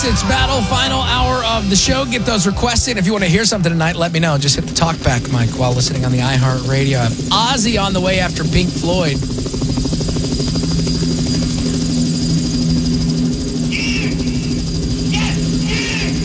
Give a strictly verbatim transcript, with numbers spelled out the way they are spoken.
It's Battle, final hour of the show. Get those requests in. If you want to hear something tonight, let me know. Just hit the talkback mic while listening on the iHeartRadio app. Ozzy on the way after Pink Floyd.